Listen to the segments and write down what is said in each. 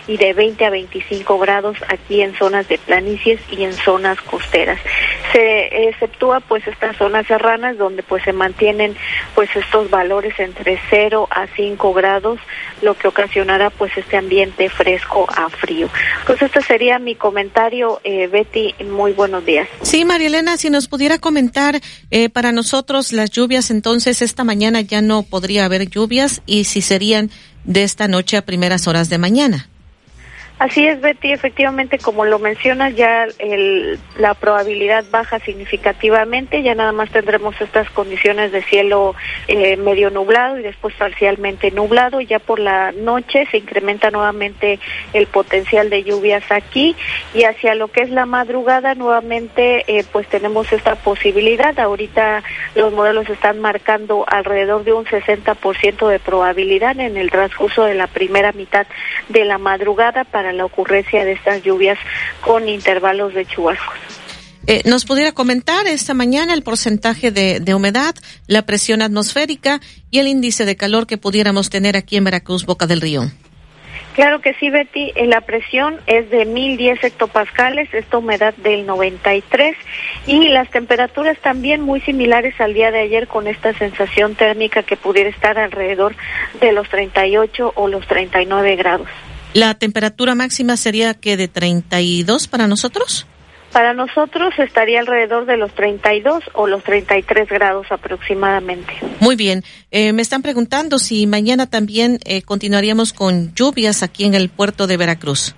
y de 20 a 25 grados aquí en zonas de planicies y en zonas costeras. Se exceptúa pues estas zonas serranas donde pues se mantienen pues estos valores entre 0 a 5 grados, lo que ocasionará pues este ambiente fresco a frío. Pues este sería mi comentario, Betty, muy buenos días. Sí, María Elena, si nos pudiera comentar, para nosotros las lluvias, entonces esta mañana ya no podría haber lluvias, y si serían de esta noche a primeras horas de mañana. Así es, Betty, efectivamente, como lo mencionas, ya la probabilidad baja significativamente, ya nada más tendremos estas condiciones de cielo medio nublado y después parcialmente nublado. Ya por la noche se incrementa nuevamente el potencial de lluvias aquí, y hacia lo que es la madrugada nuevamente pues tenemos esta posibilidad. Ahorita los modelos están marcando alrededor de un 60% de probabilidad en el transcurso de la primera mitad de la madrugada para la ocurrencia de estas lluvias con intervalos de chubascos. ¿Nos pudiera comentar esta mañana el porcentaje de humedad, la presión atmosférica y el índice de calor que pudiéramos tener aquí en Veracruz, Boca del Río? Claro que sí, Betty. La presión es de 1010 hectopascales, esta humedad del 93%, y las temperaturas también muy similares al día de ayer, con esta sensación térmica que pudiera estar alrededor de los 38 o los 39 grados. ¿La temperatura máxima sería que de 32 para nosotros? Para nosotros estaría alrededor de los 32 o los 33 grados aproximadamente. Muy bien. Me están preguntando si mañana también continuaríamos con lluvias aquí en el puerto de Veracruz.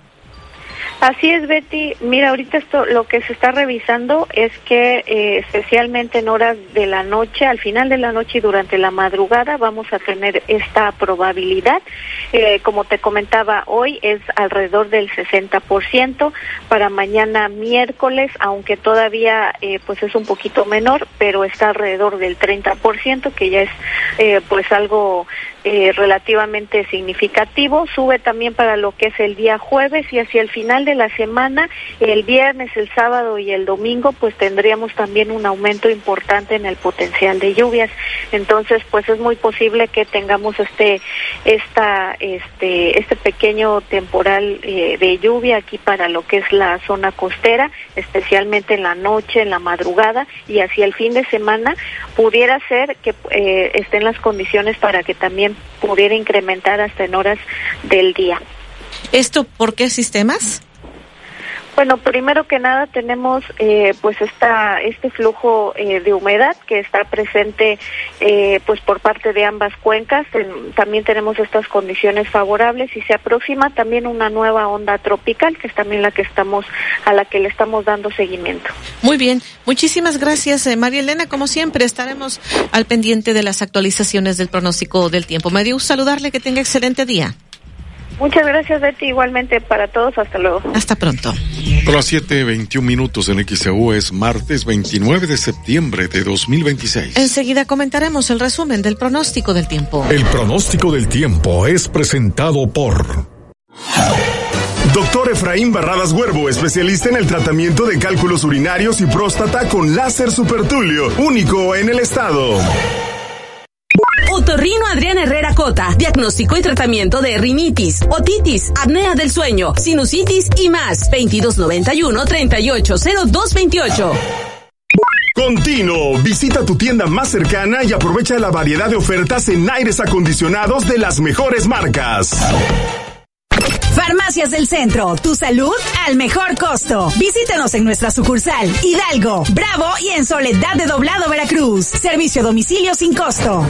Así es, Betty. Mira, ahorita lo que se está revisando es que especialmente en horas de la noche, al final de la noche y durante la madrugada, vamos a tener esta probabilidad. Como te comentaba, hoy es alrededor del 60%. Para mañana miércoles, aunque todavía pues es un poquito menor, pero está alrededor del 30%, que ya es pues algo relativamente significativo. Sube también para lo que es el día jueves, y hacia el final de la semana, el viernes, el sábado y el domingo, pues tendríamos también un aumento importante en el potencial de lluvias. Entonces, pues es muy posible que tengamos este pequeño temporal de lluvia aquí para lo que es la zona costera, especialmente en la noche, en la madrugada, y hacia el fin de semana pudiera ser que estén las condiciones para que también pudiera incrementar hasta en horas del día. ¿Esto por qué sistemas? Bueno, primero que nada tenemos pues este flujo de humedad que está presente pues por parte de ambas cuencas. También tenemos estas condiciones favorables, y se aproxima también una nueva onda tropical, que es también a la que le estamos dando seguimiento. Muy bien, muchísimas gracias, María Elena. Como siempre, estaremos al pendiente de las actualizaciones del pronóstico del tiempo. Me dio gusto saludarle, que tenga excelente día. Muchas gracias, Betty, igualmente para todos, hasta luego. Hasta pronto. A las 7:21 en XEU, es martes 29 de septiembre de 2026. Enseguida comentaremos el resumen del pronóstico del tiempo. El pronóstico del tiempo es presentado por Doctor Efraín Barradas Huervo, especialista en el tratamiento de cálculos urinarios y próstata con láser supertulio, único en el estado. Otorrino Adrián Herrera Cota, diagnóstico y tratamiento de rinitis, otitis, apnea del sueño, sinusitis y más. 2291-380228. Continuo, visita tu tienda más cercana y aprovecha la variedad de ofertas en aires acondicionados de las mejores marcas. Farmacias del Centro, tu salud al mejor costo. Visítanos en nuestra sucursal Hidalgo, Bravo y en Soledad de Doblado, Veracruz. Servicio a domicilio sin costo.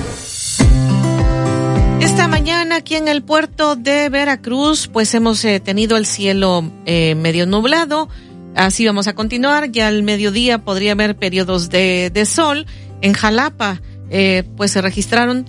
Esta mañana aquí en el puerto de Veracruz, pues hemos tenido el cielo medio nublado. Así vamos a continuar. Ya al mediodía podría haber periodos de sol. En Jalapa, pues se registraron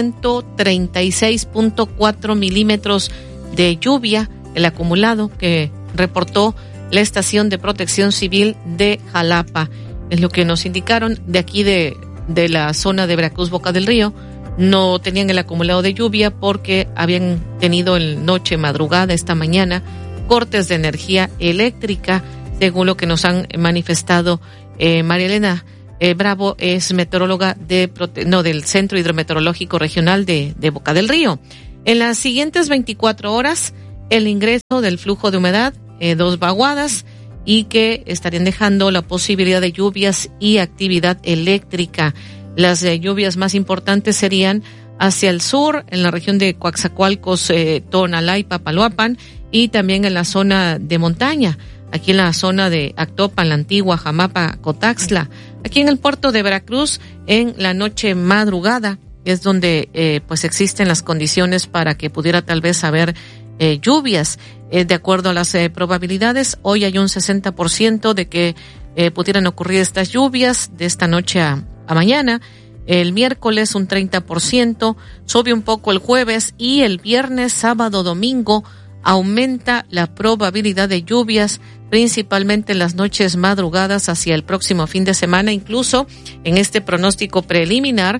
136.4 milímetros de lluvia, el acumulado que reportó la Estación de Protección Civil de Jalapa. Es lo que nos indicaron de aquí de la zona de Veracruz, Boca del Río. No tenían el acumulado de lluvia porque habían tenido en noche, madrugada, esta mañana, cortes de energía eléctrica, según lo que nos han manifestado. María Elena Bravo es meteoróloga del Centro Hidrometeorológico Regional de Boca del Río. En las siguientes 24 horas, el ingreso del flujo de humedad, 2 vaguadas, y que estarían dejando la posibilidad de lluvias y actividad eléctrica. Las lluvias más importantes serían hacia el sur, en la región de Coatzacoalcos, Tonalá y Papaloapan, y también en la zona de montaña, aquí en la zona de Actopan, La Antigua, Jamapa, Cotaxtla. Aquí en el puerto de Veracruz, en la noche madrugada, es donde pues existen las condiciones para que pudiera tal vez haber lluvias. De acuerdo a las probabilidades, hoy hay un 60% de que pudieran ocurrir estas lluvias de esta noche a mañana. El miércoles un 30%, sube un poco el jueves, y el viernes, sábado, domingo aumenta la probabilidad de lluvias, principalmente en las noches madrugadas hacia el próximo fin de semana. Incluso en este pronóstico preliminar,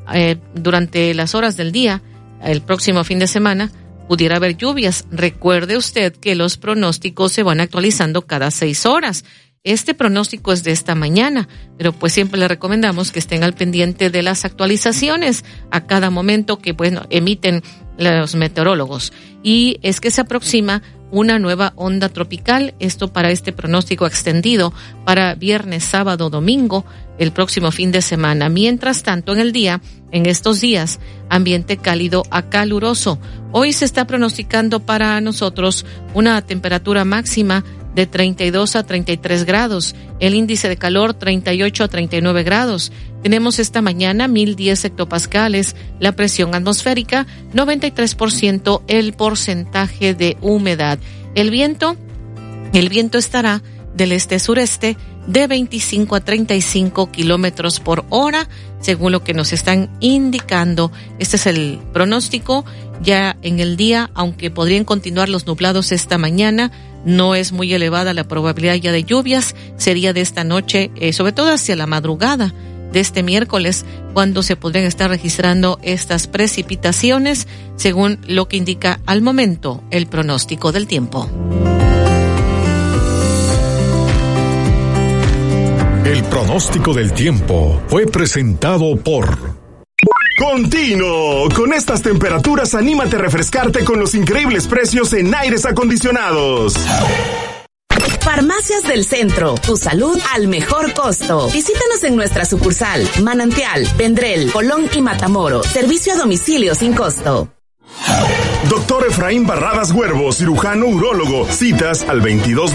durante las horas del día, el próximo fin de semana, pudiera haber lluvias. Recuerde usted que los pronósticos se van actualizando cada 6 horas. Este pronóstico es de esta mañana, pero pues siempre le recomendamos que estén al pendiente de las actualizaciones a cada momento que emiten los meteorólogos. Y es que se aproxima una nueva onda tropical, esto para este pronóstico extendido para viernes, sábado, domingo, el próximo fin de semana. Mientras tanto, en el día, en estos días, ambiente cálido a caluroso. Hoy se está pronosticando para nosotros una temperatura máxima de 32 a 33 grados, el índice de calor 38 a 39 grados. Tenemos esta mañana 1010 hectopascales, la presión atmosférica 93%, el porcentaje de humedad. El viento estará del este-sureste de 25 a 35 kilómetros por hora, según lo que nos están indicando. Este es el pronóstico. Ya en el día, aunque podrían continuar los nublados esta mañana, no es muy elevada la probabilidad ya de lluvias. Sería de esta noche, sobre todo hacia la madrugada de este miércoles, cuando se podrían estar registrando estas precipitaciones, según lo que indica al momento el pronóstico del tiempo. El pronóstico del tiempo fue presentado por... Continuo. Con estas temperaturas, anímate a refrescarte con los increíbles precios en aires acondicionados. Farmacias del Centro, tu salud al mejor costo. Visítanos en nuestra sucursal, Manantial, Vendrell, Colón y Matamoros. Servicio a domicilio sin costo. Doctor Efraín Barradas Huervo, cirujano urólogo. Citas al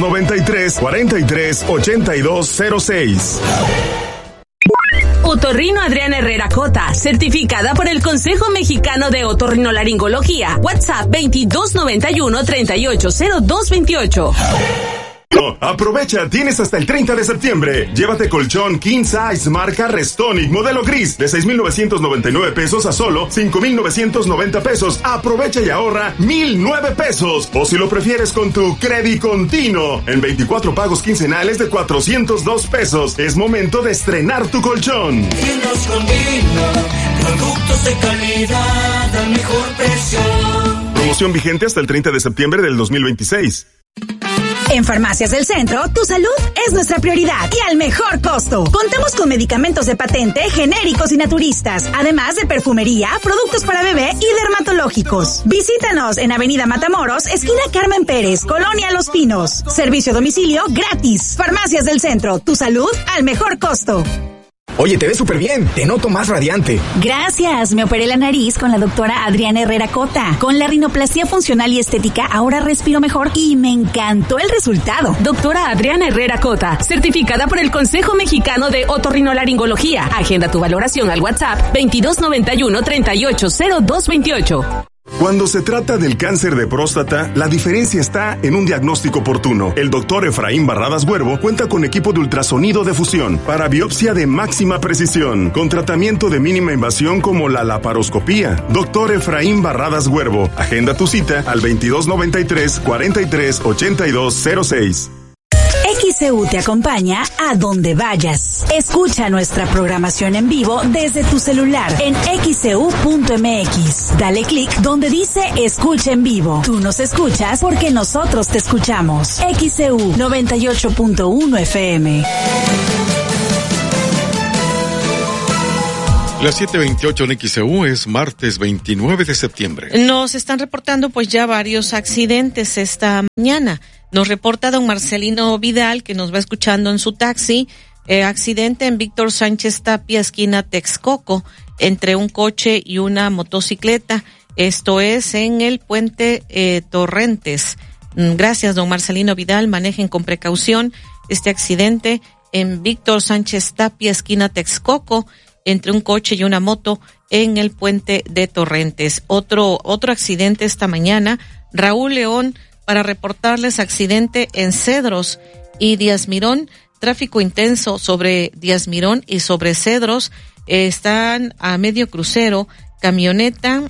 2293-438206. Otorrino Adriana Herrera Cota, certificada por el Consejo Mexicano de Otorrinolaringología. WhatsApp 2291-380228. Aprovecha, tienes hasta el 30 de septiembre. Llévate colchón King Size marca Restonic modelo gris de 6,999 pesos a solo 5,990 pesos. Aprovecha y ahorra 1,009 pesos. O si lo prefieres con tu Credit Continuo en 24 pagos quincenales de 402 pesos. Es momento de estrenar tu colchón. Tiendas Continuo, productos de calidad al mejor precio. Promoción vigente hasta el 30 de septiembre del 2026. En Farmacias del Centro, tu salud es nuestra prioridad y al mejor costo. Contamos con medicamentos de patente, genéricos y naturistas, además de perfumería, productos para bebé y dermatológicos. Visítanos en Avenida Matamoros, esquina Carmen Pérez, Colonia Los Pinos. Servicio a domicilio gratis. Farmacias del Centro, tu salud al mejor costo. Oye, te ves súper bien, te noto más radiante. Gracias, me operé la nariz con la doctora Adriana Herrera Cota. Con la rinoplastia funcional y estética, ahora respiro mejor y me encantó el resultado. Doctora Adriana Herrera Cota, certificada por el Consejo Mexicano de Otorrinolaringología. Agenda tu valoración al WhatsApp 2291-380228. Cuando se trata del cáncer de próstata, la diferencia está en un diagnóstico oportuno. El doctor Efraín Barradas Huervo cuenta con equipo de ultrasonido de fusión para biopsia de máxima precisión, con tratamiento de mínima invasión como la laparoscopía. Doctor Efraín Barradas Huervo, agenda tu cita al 2293-438206. XCU te acompaña a donde vayas. Escucha nuestra programación en vivo desde tu celular en xcu.mx. Dale clic donde dice Escucha en vivo. Tú nos escuchas porque nosotros te escuchamos. XCU 98.1 FM. Las 7:28 en XEU es martes 29 de septiembre. Nos están reportando pues ya varios accidentes esta mañana. Nos reporta don Marcelino Vidal, que nos va escuchando en su taxi. Accidente en Víctor Sánchez Tapia, esquina Texcoco, entre un coche y una motocicleta. Esto es en el puente Torrentes. Gracias, don Marcelino Vidal. Manejen con precaución este accidente en Víctor Sánchez Tapia, esquina Texcoco, entre un coche y una moto en el puente de Torrentes. Otro accidente esta mañana, Raúl León, para reportarles accidente en Cedros y Díaz Mirón, tráfico intenso sobre Díaz Mirón y sobre Cedros, están a medio crucero, camioneta,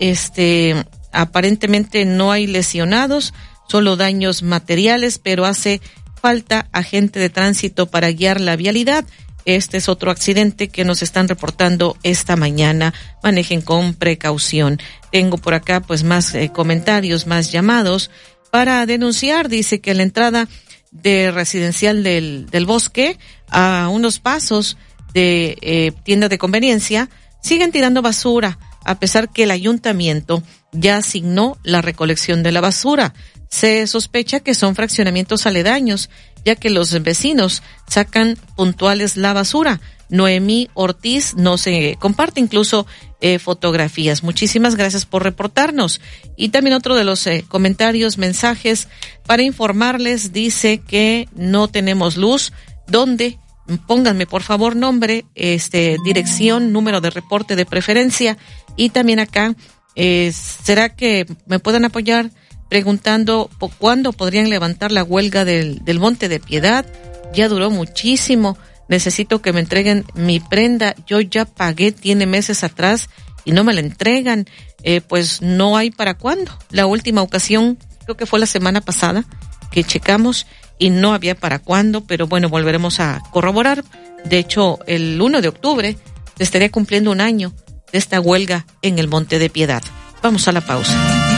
aparentemente no hay lesionados, solo daños materiales, pero hace falta agente de tránsito para guiar la vialidad. Este es otro accidente que nos están reportando esta mañana. Manejen con precaución. Tengo por acá pues más comentarios, más llamados para denunciar. Dice que la entrada de residencial del Bosque, a unos pasos de tienda de conveniencia, siguen tirando basura, a pesar que el ayuntamiento ya asignó la recolección de la basura. Se sospecha que son fraccionamientos aledaños, ya que los vecinos sacan puntuales la basura. Noemí Ortiz nos comparte incluso fotografías. Muchísimas gracias por reportarnos. Y también otro de los comentarios, mensajes para informarles, dice que no tenemos luz. ¿Dónde? Pónganme por favor nombre, dirección, número de reporte de preferencia. Y también acá, ¿será que me puedan apoyar preguntando cuándo podrían levantar la huelga del Monte de Piedad? Ya duró muchísimo. Necesito que me entreguen mi prenda. Yo ya pagué, tiene meses atrás y no me la entregan. Pues no hay para cuándo. La última ocasión, creo que fue la semana pasada, que checamos y no había para cuándo, pero bueno, volveremos a corroborar. De hecho, el 1 de octubre se estaría cumpliendo un año de esta huelga en el Monte de Piedad. Vamos a la pausa.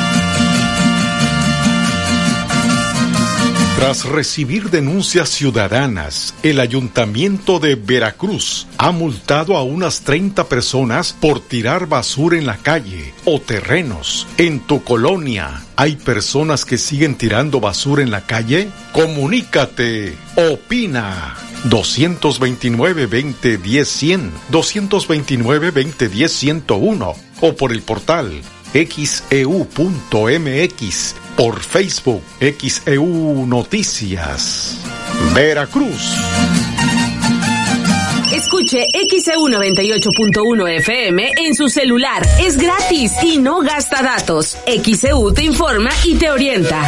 Tras recibir denuncias ciudadanas, el Ayuntamiento de Veracruz ha multado a unas 30 personas por tirar basura en la calle o terrenos. ¿En tu colonia hay personas que siguen tirando basura en la calle? Comunícate, opina. 229-2010-100, 229-2010-101 o por el portal xeu.mx, por Facebook XEU Noticias. Veracruz. Escuche XEU 98.1 FM en su celular. Es gratis y no gasta datos. XEU te informa y te orienta.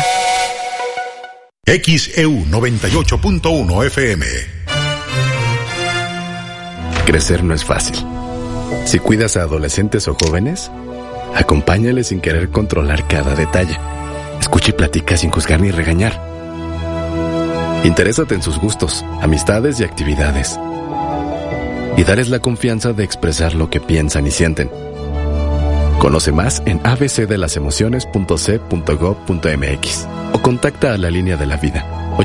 XEU 98.1 FM. Crecer no es fácil. Si cuidas a adolescentes o jóvenes, acompáñales sin querer controlar cada detalle. Escucha y platica sin juzgar ni regañar. Interésate en sus gustos, amistades y actividades. Y darles la confianza de expresar lo que piensan y sienten. Conoce más en abcdelasemociones.c.gov.mx o contacta a la línea de la vida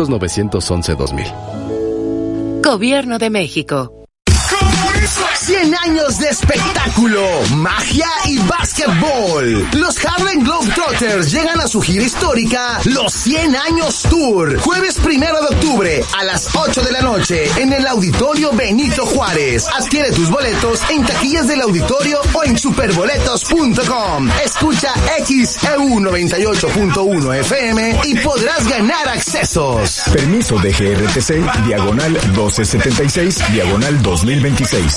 800-911-2000. Gobierno de México. 100 años de espectáculo, magia y básquetbol. Los Harlem Globetrotters llegan a su gira histórica, los 100 años Tour. Jueves 1 de octubre a las 8 de la noche en el Auditorio Benito Juárez. Adquiere tus boletos en taquillas del auditorio o en superboletos.com. Escucha XEU 98.1 FM y podrás ganar accesos. Permiso de GRTC, diagonal 1276, diagonal 2026.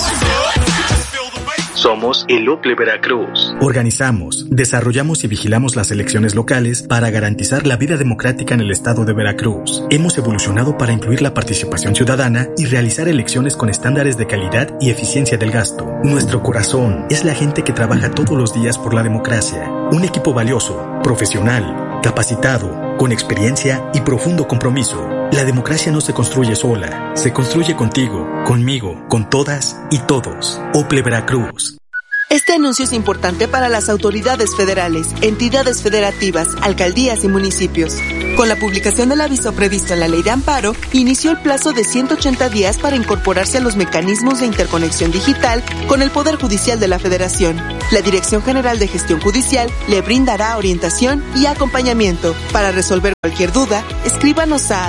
Somos el UCLE Veracruz. Organizamos, desarrollamos y vigilamos las elecciones locales para garantizar la vida democrática en el estado de Veracruz. Hemos evolucionado para incluir la participación ciudadana y realizar elecciones con estándares de calidad y eficiencia del gasto. Nuestro corazón es la gente que trabaja todos los días por la democracia. Un equipo valioso, profesional, capacitado, con experiencia y profundo compromiso. La democracia no se construye sola, se construye contigo, conmigo, con todas y todos. UCLE Veracruz. Este anuncio es importante para las autoridades federales, entidades federativas, alcaldías y municipios. Con la publicación del aviso previsto en la Ley de Amparo, inició el plazo de 180 días para incorporarse a los mecanismos de interconexión digital con el Poder Judicial de la Federación. La Dirección General de Gestión Judicial le brindará orientación y acompañamiento. Para resolver cualquier duda, escríbanos a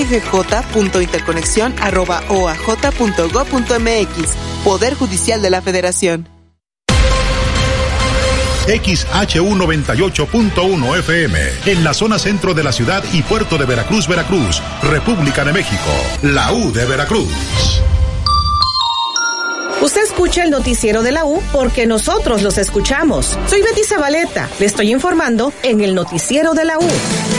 dggj.interconexión@oaj.gov.mx. Poder Judicial de la Federación. XHU98.1 FM, en la zona centro de la ciudad y puerto de Veracruz, Veracruz, República de México, la U de Veracruz. Usted escucha el noticiero de la U porque nosotros los escuchamos. Soy Betty Zabaleta, le estoy informando en el noticiero de la U.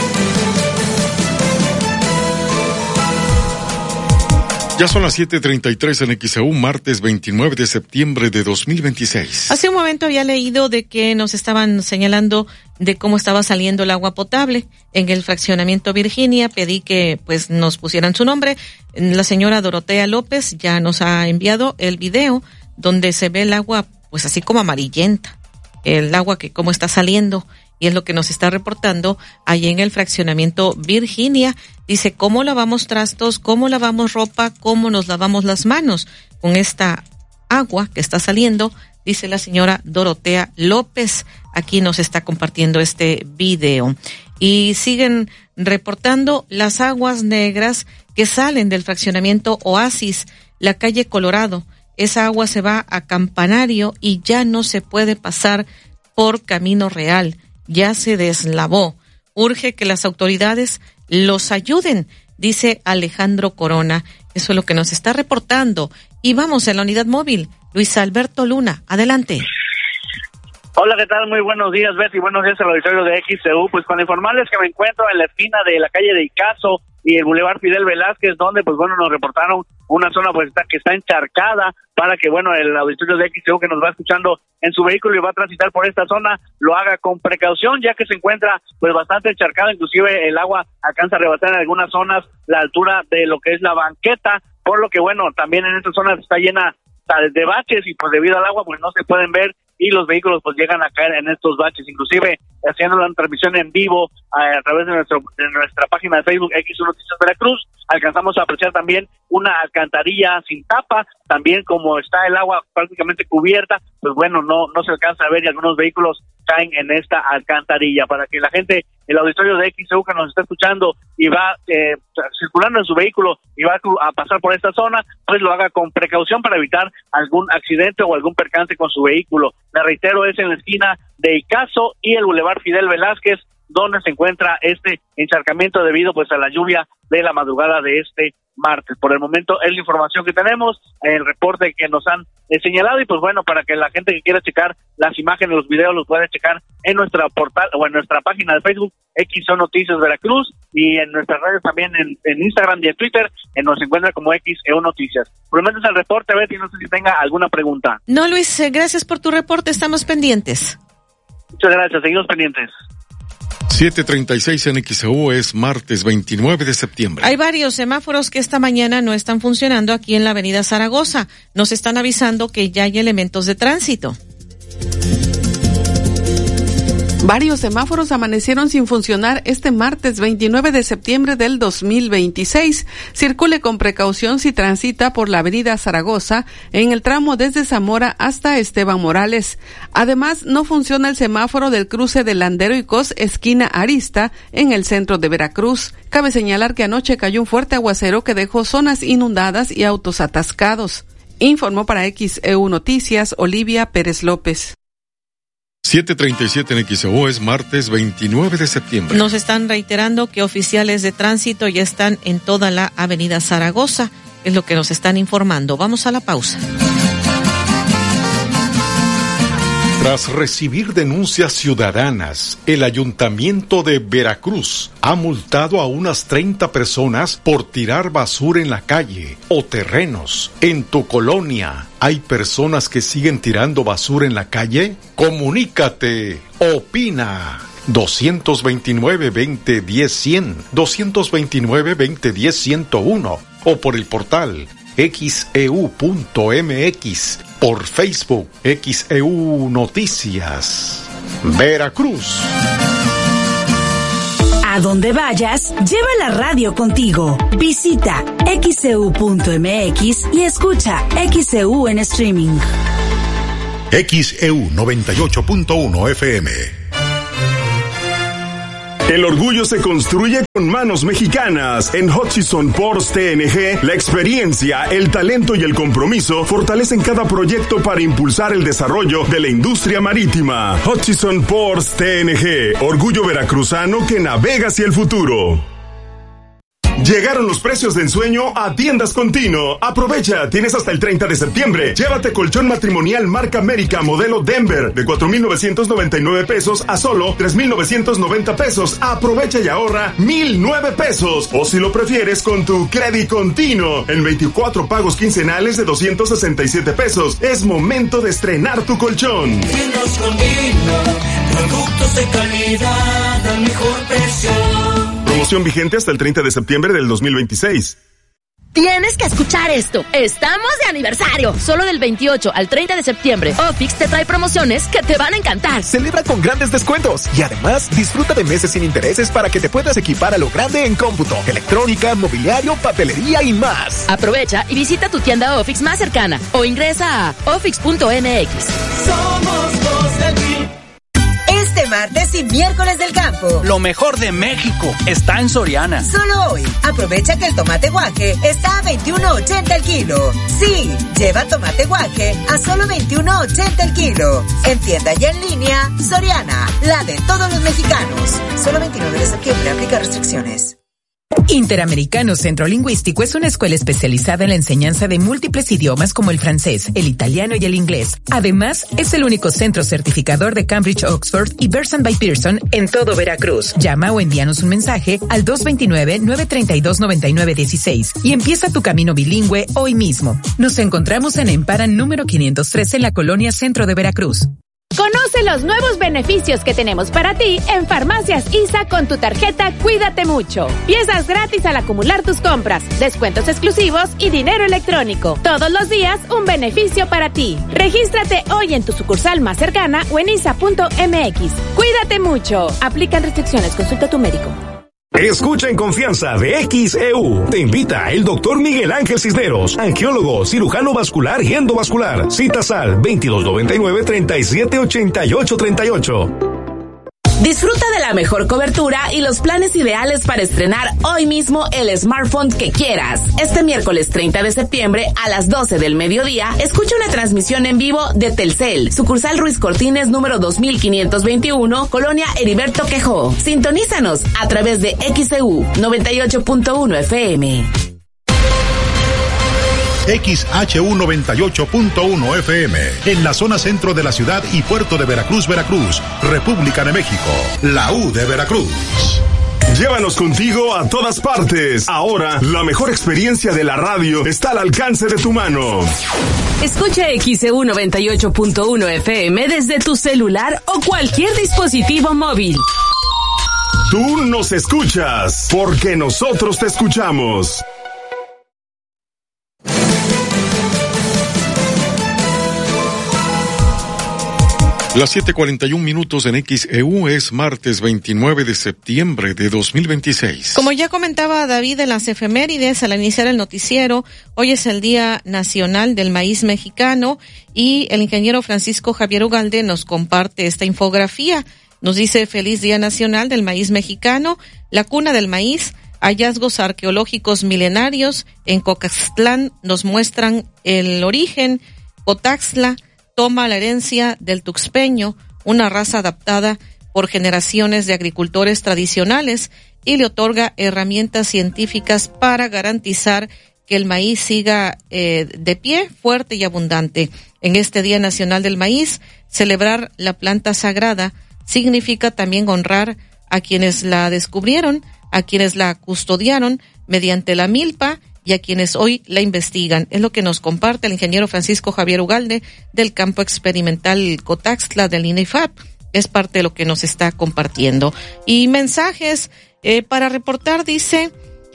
Ya son las 7:33 en XEU, martes 29 de septiembre de 2026. Hace un momento había leído de que nos estaban señalando de cómo estaba saliendo el agua potable en el fraccionamiento Virginia. Pedí que pues nos pusieran su nombre. La señora Dorotea López ya nos ha enviado el video donde se ve el agua pues así como amarillenta. El agua que cómo está saliendo. Y es lo que nos está reportando ahí en el fraccionamiento Virginia. Dice, ¿cómo lavamos trastos? ¿Cómo lavamos ropa? ¿Cómo nos lavamos las manos con esta agua que está saliendo? Dice la señora Dorotea López. Aquí nos está compartiendo este video. Y siguen reportando las aguas negras que salen del fraccionamiento Oasis, la calle Colorado. Esa agua se va a Campanario y ya no se puede pasar por Camino Real. Ya se deslavó. Urge que las autoridades los ayuden, dice Alejandro Corona. Eso es lo que nos está reportando. Y vamos a la unidad móvil. Luis Alberto Luna, adelante. Hola, ¿qué tal? Muy buenos días, Betty. Buenos días al auditorio de XEU. Pues para informarles que me encuentro en la esquina de la calle de Icazo y el Boulevard Fidel Velázquez, donde pues bueno, nos reportaron una zona pues que está encharcada, para que bueno, el auditorio de XEU que nos va escuchando en su vehículo y va a transitar por esta zona, lo haga con precaución, ya que se encuentra pues bastante encharcado. Inclusive el agua alcanza a rebasar en algunas zonas la altura de lo que es la banqueta, por lo que bueno, también en estas zonas está llena de baches y pues debido al agua pues no se pueden ver y los vehículos pues llegan a caer en estos baches. Inclusive haciendo la transmisión en vivo a través de nuestra página de Facebook XEU Noticias Veracruz, alcanzamos a apreciar también una alcantarilla sin tapa, también como está el agua prácticamente cubierta, pues bueno, no se alcanza a ver y algunos vehículos caen en esta alcantarilla. Para que la gente, el auditorio de XEU que nos está escuchando y va circulando en su vehículo y va a pasar por esta zona, pues lo haga con precaución para evitar algún accidente o algún percance con su vehículo. Le reitero, es en la esquina de Icazo y el Boulevard Fidel Velázquez, donde se encuentra este encharcamiento debido pues a la lluvia de la madrugada de este martes. Por el momento es la información que tenemos, el reporte que nos han señalado, y pues bueno, para que la gente que quiera checar las imágenes, los videos, los puede checar en nuestra portal o en nuestra página de Facebook XEU Noticias Veracruz, y en nuestras redes también en Instagram y en Twitter nos encuentra como XEU Noticias. Por el momento es el reporte, Betty, no sé si tenga alguna pregunta. No, Luis, gracias por tu reporte, estamos pendientes. Muchas gracias, seguimos pendientes. 7:36 en XEU, es martes 29 de septiembre. Hay varios semáforos que esta mañana no están funcionando aquí en la avenida Zaragoza. Nos están avisando que ya hay elementos de tránsito. Varios semáforos amanecieron sin funcionar este martes 29 de septiembre del 2026. Circule con precaución si transita por la avenida Zaragoza en el tramo desde Zamora hasta Esteban Morales. Además, no funciona el semáforo del cruce de Landero y Cos, esquina Arista, en el centro de Veracruz. Cabe señalar que anoche cayó un fuerte aguacero que dejó zonas inundadas y autos atascados. Informó para XEU Noticias Olivia Pérez López. 7:37 en XEU, es martes 29 de septiembre. Nos están reiterando que oficiales de tránsito ya están en toda la avenida Zaragoza, es lo que nos están informando. Vamos a la pausa. Tras recibir denuncias ciudadanas, el Ayuntamiento de Veracruz ha multado a unas 30 personas por tirar basura en la calle o terrenos. En tu colonia, ¿hay personas que siguen tirando basura en la calle? Comunícate, opina. 229-2010-100, 229-2010-101 o por el portal xeu.mx, por Facebook, XEU Noticias, Veracruz. A donde vayas, lleva la radio contigo. Visita xeu.mx y escucha XEU en streaming. XEU 98.1 FM. El orgullo se construye con manos mexicanas. En Hutchison Ports TNG, la experiencia, el talento y el compromiso fortalecen cada proyecto para impulsar el desarrollo de la industria marítima. Hutchison Ports TNG, orgullo veracruzano que navega hacia el futuro. Llegaron los precios de ensueño a Tiendas Contino. Aprovecha, tienes hasta el 30 de septiembre. Llévate colchón matrimonial marca América modelo Denver de 4,999 pesos a solo 3,990 pesos. Aprovecha y ahorra 1,009 pesos. O si lo prefieres con tu Credit Contino en 24 pagos quincenales de 267 pesos. Es momento de estrenar tu colchón. Tiendas Contino, productos de calidad al mejor precio. Promoción vigente hasta el 30 de septiembre del 2026. Tienes que escuchar esto. Estamos de aniversario. Solo del 28 al 30 de septiembre, Ofix te trae promociones que te van a encantar. Celebra con grandes descuentos y además disfruta de meses sin intereses para que te puedas equipar a lo grande en cómputo, electrónica, mobiliario, papelería y más. Aprovecha y visita tu tienda Ofix más cercana o ingresa a ofix.mx. Somos los de ti. Este martes y miércoles del campo. Lo mejor de México está en Soriana. Solo hoy, aprovecha que el tomate guaje está a 21.80 el kilo. Sí, lleva tomate guaje a solo 21.80 el kilo. En tienda y en línea, Soriana, la de todos los mexicanos. Solo 29 de septiembre, aplica restricciones. Interamericano Centro Lingüístico es una escuela especializada en la enseñanza de múltiples idiomas como el francés, el italiano y el inglés. Además, es el único centro certificador de Cambridge, Oxford y Bearson by Pearson en todo Veracruz. Llama o envíanos un mensaje al 229-932-9916 y empieza tu camino bilingüe hoy mismo. Nos encontramos en Emparan número 503 en la colonia Centro de Veracruz. Conoce los nuevos beneficios que tenemos para ti en Farmacias ISA con tu tarjeta Cuídate Mucho. Piezas gratis al acumular tus compras, descuentos exclusivos y dinero electrónico. Todos los días un beneficio para ti. Regístrate hoy en tu sucursal más cercana o en isa.mx. Cuídate mucho. Aplican restricciones. Consulta a tu médico. Escucha en confianza de XEU. Te invita el doctor Miguel Ángel Cisneros, angiólogo, cirujano vascular y endovascular. Citas al 2299-378838. Disfruta de la mejor cobertura y los planes ideales para estrenar hoy mismo el smartphone que quieras. Este miércoles 30 de septiembre a las 12 del mediodía, escucha una transmisión en vivo de Telcel, sucursal Ruiz Cortines número 2521, Colonia Heriberto Quejó. Sintonízanos a través de XEU 98.1 FM. XHU 98.1 FM, en la zona centro de la ciudad y puerto de Veracruz, Veracruz, República de México, la U de Veracruz. Llévanos contigo a todas partes. Ahora, la mejor experiencia de la radio está al alcance de tu mano. Escucha XEU 98.1 FM desde tu celular o cualquier dispositivo móvil. Tú nos escuchas, porque nosotros te escuchamos. Las 7:41 en XEU, es martes 29 de septiembre de 2026. Como ya comentaba David en las efemérides al iniciar el noticiero, hoy es el Día Nacional del Maíz Mexicano y el ingeniero Francisco Javier Ugalde nos comparte esta infografía. Nos dice: Feliz Día Nacional del Maíz Mexicano, la cuna del maíz. Hallazgos arqueológicos milenarios en Cocaxtlán nos muestran el origen. Cotaxtla toma la herencia del tuxpeño, una raza adaptada por generaciones de agricultores tradicionales, y le otorga herramientas científicas para garantizar que el maíz siga de pie, fuerte y abundante. En este Día Nacional del Maíz, celebrar la planta sagrada significa también honrar a quienes la descubrieron, a quienes la custodiaron mediante la milpa y a quienes hoy la investigan. Es lo que nos comparte el ingeniero Francisco Javier Ugalde del campo experimental Cotaxtla del INEFAP. Es parte de lo que nos está compartiendo. Y mensajes para reportar, dice: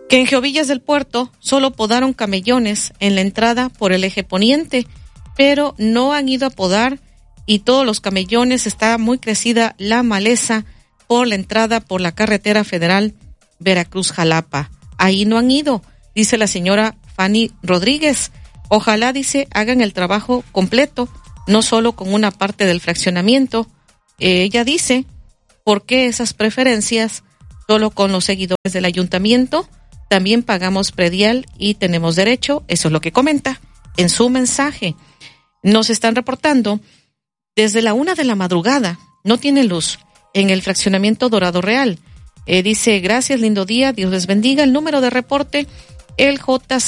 que en Geovillas del Puerto solo podaron camellones en la entrada por el eje poniente, pero no han ido a podar y todos los camellones está muy crecida la maleza por la entrada por la carretera federal Veracruz-Jalapa. Ahí no han ido, dice la señora Fanny Rodríguez. Ojalá, dice, hagan el trabajo completo, no solo con una parte del fraccionamiento. Ella dice, ¿por qué esas preferencias solo con los seguidores del ayuntamiento? También pagamos predial y tenemos derecho. Eso es lo que comenta en su mensaje. Nos están reportando desde la 1 de la madrugada, no tiene luz en el fraccionamiento Dorado Real. Dice, gracias, lindo día, Dios les bendiga. El número de reporte, el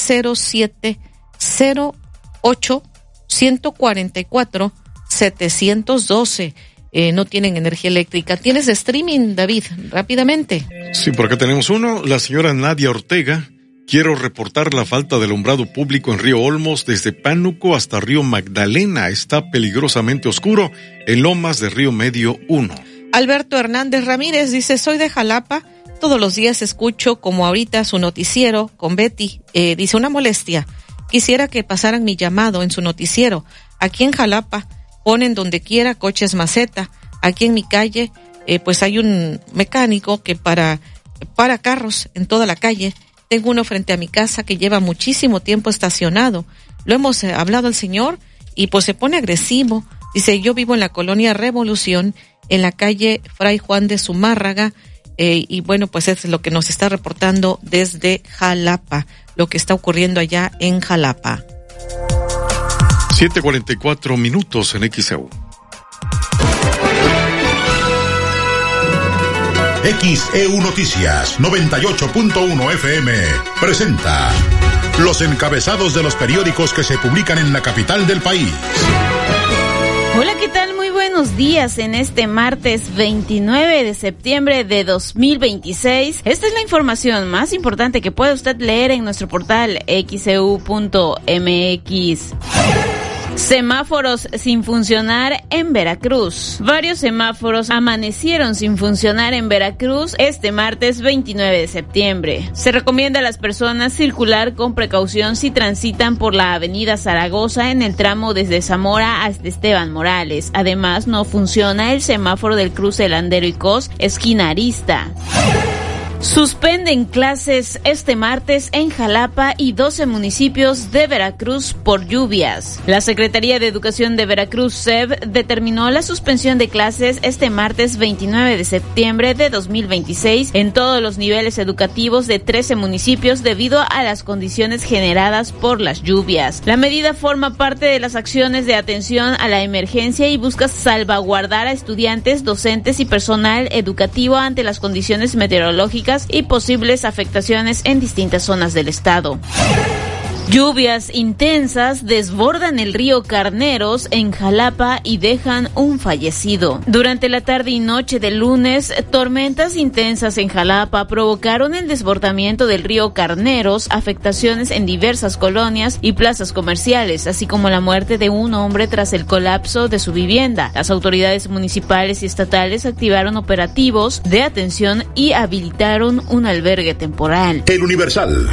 J0708-144-712. No tienen energía eléctrica. ¿Tienes streaming, David? Rápidamente. Sí, por acá tenemos uno. La señora Nadia Ortega. Quiero reportar la falta de alumbrado público en Río Olmos desde Pánuco hasta Río Magdalena. Está peligrosamente oscuro en Lomas de Río Medio 1. Alberto Hernández Ramírez dice, soy de Jalapa. Todos los días escucho como ahorita su noticiero con Betty. Dice, una molestia. Quisiera que pasaran mi llamado en su noticiero. Aquí en Jalapa ponen donde quiera coches maceta. Aquí en mi calle, pues hay un mecánico que para carros en toda la calle. Tengo uno frente a mi casa que lleva muchísimo tiempo estacionado. Lo hemos hablado al señor y pues se pone agresivo. Dice, yo vivo en la colonia Revolución, en la calle Fray Juan de Zumárraga. Y bueno, pues es lo que nos está reportando desde Jalapa, lo que está ocurriendo allá en Jalapa. 7:44 minutos en XEU. XEU Noticias 98.1 FM presenta los encabezados de los periódicos que se publican en la capital del país. Hola, ¿qué tal? Muy buenos días en este martes 29 de septiembre de 2026. Esta es la información más importante que puede usted leer en nuestro portal xeu.mx. Semáforos sin funcionar en Veracruz. Varios semáforos amanecieron sin funcionar en Veracruz este martes 29 de septiembre. Se recomienda a las personas circular con precaución si transitan por la avenida Zaragoza en el tramo desde Zamora hasta Esteban Morales. Además, no funciona el semáforo del cruce Landero y Cos, esquina Arista. Suspenden clases este martes en Jalapa y 12 municipios de Veracruz por lluvias. La Secretaría de Educación de Veracruz, SEV, determinó la suspensión de clases este martes 29 de septiembre de 2026 en todos los niveles educativos de 13 municipios debido a las condiciones generadas por las lluvias. La medida forma parte de las acciones de atención a la emergencia y busca salvaguardar a estudiantes, docentes y personal educativo ante las condiciones meteorológicas y posibles afectaciones en distintas zonas del estado. Lluvias intensas desbordan el río Carneros en Jalapa y dejan un fallecido. Durante la tarde y noche del lunes, tormentas intensas en Jalapa provocaron el desbordamiento del río Carneros, afectaciones en diversas colonias y plazas comerciales, así como la muerte de un hombre tras el colapso de su vivienda. Las autoridades municipales y estatales activaron operativos de atención y habilitaron un albergue temporal. El Universal.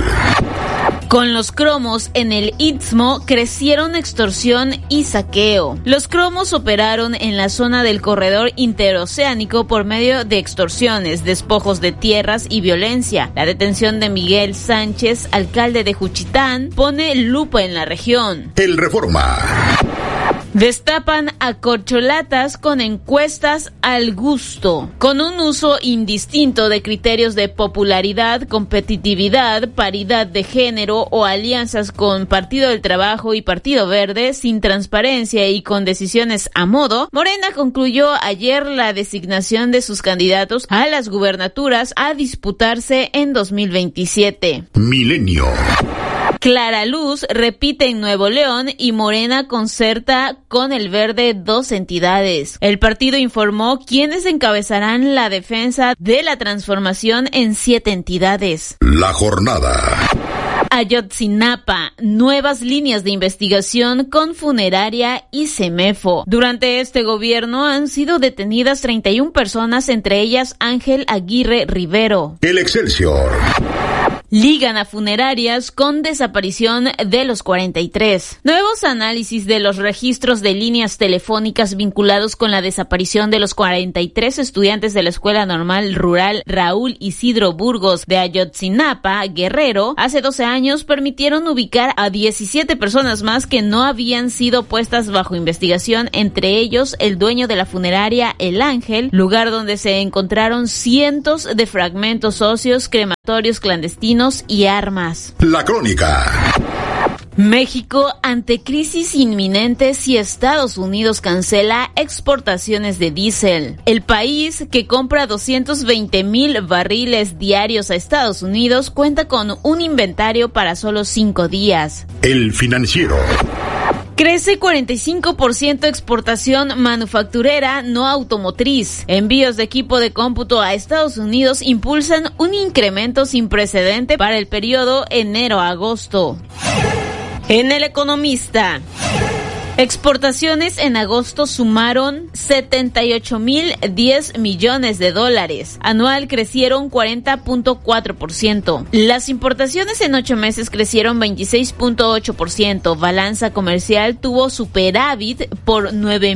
Con los cromos en el Istmo crecieron extorsión y saqueo. Los cromos operaron en la zona del corredor interoceánico por medio de extorsiones, despojos de tierras y violencia. La detención de Miguel Sánchez, alcalde de Juchitán, pone lupa en la región. El Reforma. Destapan a corcholatas con encuestas al gusto. Con un uso indistinto de criterios de popularidad, competitividad, paridad de género o alianzas con Partido del Trabajo y Partido Verde, sin transparencia y con decisiones a modo, Morena concluyó ayer la designación de sus candidatos a las gubernaturas a disputarse en 2027. Milenio. Clara Luz repite en Nuevo León y Morena concerta con el Verde 2 entidades. El partido informó quiénes encabezarán la defensa de la transformación en 7 entidades. La jornada. Ayotzinapa, nuevas líneas de investigación con funeraria y CEMEFO. Durante este gobierno han sido detenidas 31 personas, entre ellas Ángel Aguirre Rivero. El Excelsior. Ligan a funerarias con desaparición de los 43. Nuevos análisis de los registros de líneas telefónicas vinculados con la desaparición de los 43 estudiantes de la Escuela Normal Rural Raúl Isidro Burgos de Ayotzinapa, Guerrero, hace 12 años permitieron ubicar a 17 personas más que no habían sido puestas bajo investigación, entre ellos el dueño de la funeraria El Ángel, lugar donde se encontraron cientos de fragmentos óseos, crematorios clandestinos y armas. La Crónica. México ante crisis inminente si Estados Unidos cancela exportaciones de diésel. El país, que compra 220,000 barriles diarios a Estados Unidos, cuenta con un inventario para solo 5 días. El Financiero. Crece 45% exportación manufacturera no automotriz. Envíos de equipo de cómputo a Estados Unidos impulsan un incremento sin precedente para el periodo enero-agosto. En El Economista, exportaciones en agosto sumaron 78,010 millones de dólares. Anual crecieron 40.4%. Las importaciones en 8 meses crecieron 26.8%. Balanza comercial tuvo superávit por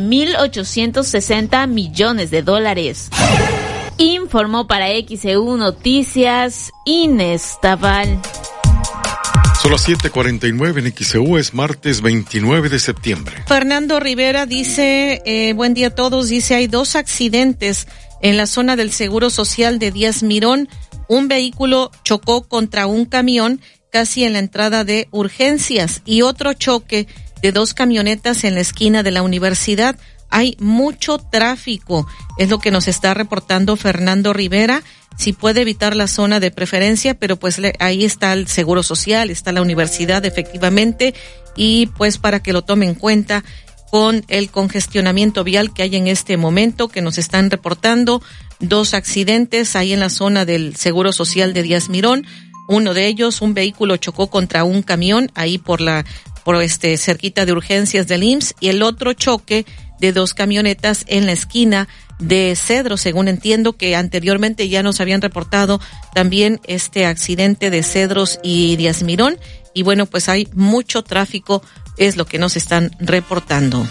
9,860 millones de dólares. Informó para XEU Noticias Inés Tabal. Son las 7:49 en XEU, es martes 29 de septiembre. Fernando Rivera dice, buen día a todos, dice, hay 2 accidentes en la zona del Seguro Social de Díaz Mirón. Un vehículo chocó contra un camión casi en la entrada de urgencias y otro choque de 2 camionetas en la esquina de la universidad. Hay mucho tráfico, es lo que nos está reportando Fernando Rivera. Si puede evitar la zona de preferencia, pero pues ahí está el Seguro Social, está la universidad efectivamente, y pues para que lo tome en cuenta con el congestionamiento vial que hay en este momento, que nos están reportando 2 accidentes ahí en la zona del Seguro Social de Díaz Mirón. Uno de ellos, un vehículo chocó contra un camión ahí por cerquita de urgencias del IMSS, y el otro choque de 2 camionetas en la esquina de Cedro, según entiendo que anteriormente ya nos habían reportado también este accidente de Cedros y Díaz Mirón, y bueno, pues hay mucho tráfico, es lo que nos están reportando.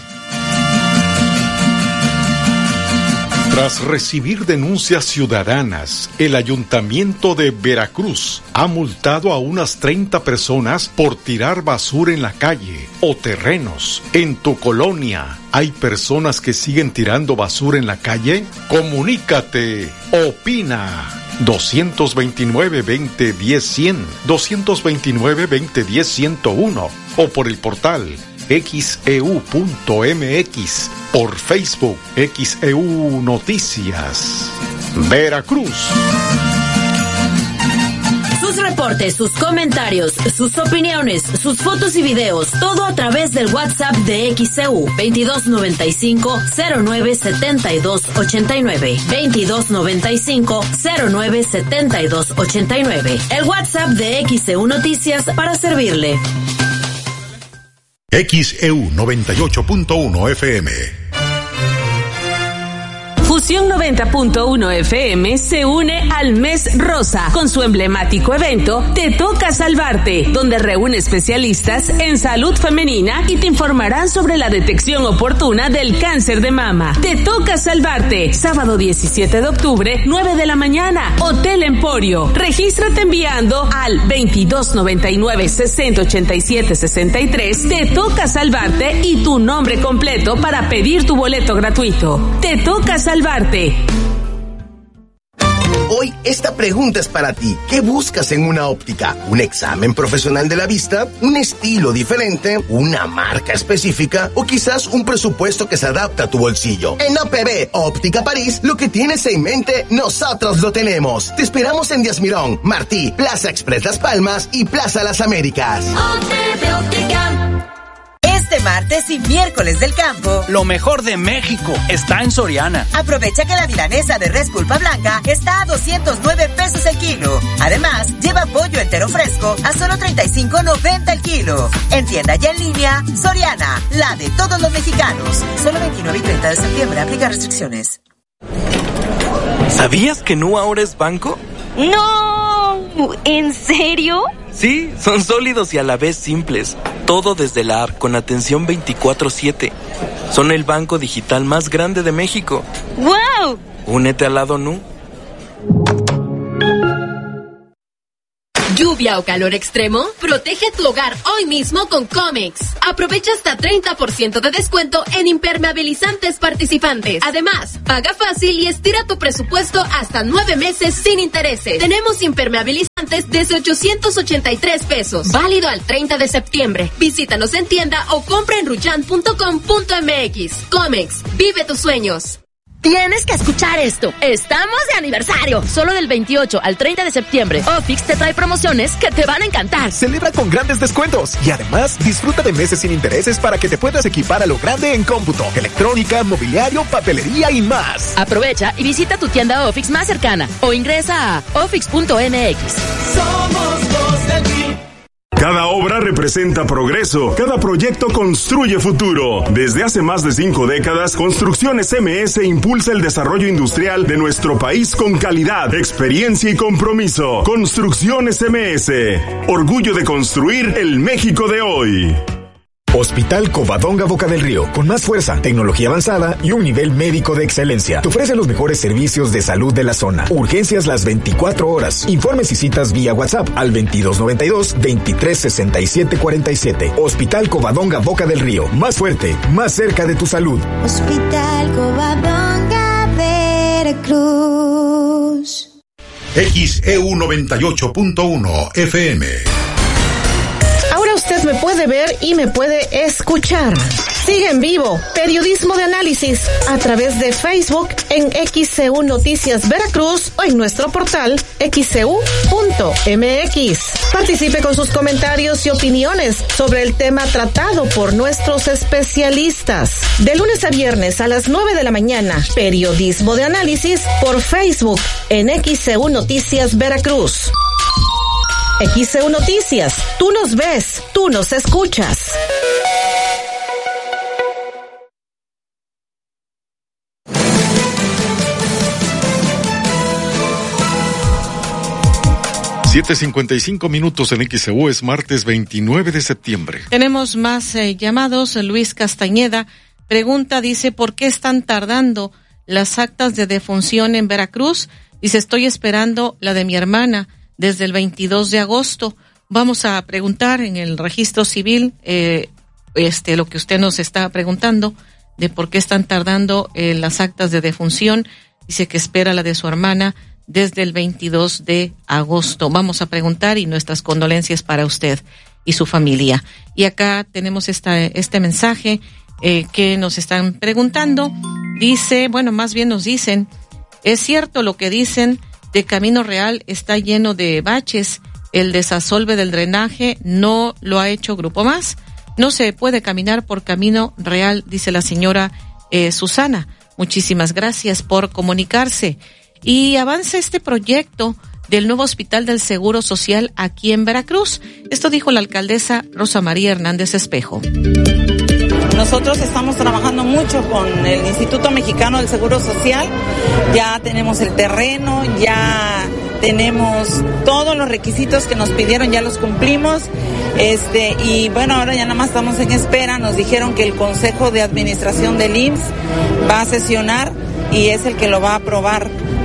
Tras recibir denuncias ciudadanas, el Ayuntamiento de Veracruz ha multado a unas 30 personas por tirar basura en la calle o terrenos. En tu colonia, ¿hay personas que siguen tirando basura en la calle? Comunícate, opina. 229-2010-100, 229-2010-101 o por el portal xeu.mx, por Facebook XEU Noticias. Veracruz. Sus reportes, sus comentarios, sus opiniones, sus fotos y videos, todo a través del WhatsApp de XEU 2295-097289, 2295-097289, el WhatsApp de XEU Noticias para servirle. XEU 98.1 FM. Fusión 90.1 FM se une al Mes Rosa con su emblemático evento Te Toca Salvarte, donde reúne especialistas en salud femenina y te informarán sobre la detección oportuna del cáncer de mama. Te Toca Salvarte, sábado 17 de octubre, 9 de la mañana, Hotel Emporio. Regístrate enviando al 2299-6087-63. Te Toca Salvarte y tu nombre completo para pedir tu boleto gratuito. Te Toca Salvarte. Hoy esta pregunta es para ti. ¿Qué buscas en una óptica? ¿Un examen profesional de la vista? ¿Un estilo diferente? ¿Una marca específica? ¿O quizás un presupuesto que se adapta a tu bolsillo? En OPB Óptica París, lo que tienes en mente, nosotros lo tenemos. Te esperamos en Díaz Mirón, Martí, Plaza Express Las Palmas y Plaza Las Américas. OPB Óptica. Este martes y miércoles del campo, lo mejor de México está en Soriana. Aprovecha que la milanesa de res pulpa blanca está a 209 pesos el kilo. Además, lleva pollo entero fresco a solo 35.90 el kilo. En tienda y en línea, Soriana, la de todos los mexicanos. Solo 29 y 30 de septiembre, aplica restricciones. ¿Sabías que Nu ahora es banco? ¡No! ¿En serio? Sí, son sólidos y a la vez simples. Todo desde la app con atención 24/7. Son el banco digital más grande de México. ¡Wow! Únete al lado Nu. ¿Lluvia o calor extremo? Protege tu hogar hoy mismo con Comex. Aprovecha hasta 30% de descuento en impermeabilizantes participantes. Además, paga fácil y estira tu presupuesto hasta 9 meses sin intereses. Tenemos impermeabilizantes desde 883 pesos. Válido al 30 de septiembre. Visítanos en tienda o compra en ruyan.com.mx. Comex, vive tus sueños. Tienes que escuchar esto. Estamos de aniversario. Solo del 28 al 30 de septiembre. Ofix te trae promociones que te van a encantar. Celebra con grandes descuentos y además disfruta de meses sin intereses para que te puedas equipar a lo grande en cómputo, electrónica, mobiliario, papelería y más. Aprovecha y visita tu tienda Ofix más cercana o ingresa a ofix.mx. Somos los del PRI. Cada obra representa progreso, cada proyecto construye futuro. Desde hace más de 5 décadas, Construcciones MS impulsa el desarrollo industrial de nuestro país con calidad, experiencia y compromiso. Construcciones MS, orgullo de construir el México de hoy. Hospital Covadonga Boca del Río, con más fuerza, tecnología avanzada y un nivel médico de excelencia. Te ofrece los mejores servicios de salud de la zona. Urgencias las 24 horas. Informes y citas vía WhatsApp al 2292-236747. Hospital Covadonga Boca del Río. Más fuerte, más cerca de tu salud. Hospital Covadonga Veracruz. XEU 98.1 FM. Ahora usted me puede ver y me puede escuchar. Sigue en vivo Periodismo de Análisis a través de Facebook en XCU Noticias Veracruz o en nuestro portal xcu.mx. Participe con sus comentarios y opiniones sobre el tema tratado por nuestros especialistas. De lunes a viernes a las 9 de la mañana, Periodismo de Análisis por Facebook en XCU Noticias Veracruz. XCU Noticias, tú nos ves, tú nos escuchas. (7:55) en XEU. Es martes 29 de septiembre. Tenemos más llamados. Luis Castañeda pregunta, dice, ¿por qué están tardando las actas de defunción en Veracruz? Dice, estoy esperando la de mi hermana desde el 22 de agosto. Vamos a preguntar en el registro civil lo que usted nos está preguntando, de por qué están tardando las actas de defunción. Dice que espera la de su hermana desde el 22 de agosto. Vamos a preguntar y nuestras condolencias para usted y su familia. Y acá tenemos este mensaje que nos están preguntando. Dice, bueno, más bien nos dicen, es cierto lo que dicen de Camino Real, está lleno de baches, el desasolve del drenaje no lo ha hecho Grupo Más, no se puede caminar por Camino Real, dice la señora Susana. Muchísimas gracias por comunicarse. Y avanza este proyecto del nuevo Hospital del Seguro Social aquí en Veracruz. Esto dijo la alcaldesa Rosa María Hernández Espejo. Nosotros estamos trabajando mucho con el Instituto Mexicano del Seguro Social, ya tenemos el terreno, ya tenemos todos los requisitos que nos pidieron, ya los cumplimos, y bueno, ahora ya nada más estamos en espera. Nos dijeron que el Consejo de Administración del IMSS va a sesionar y es el que lo va a aprobar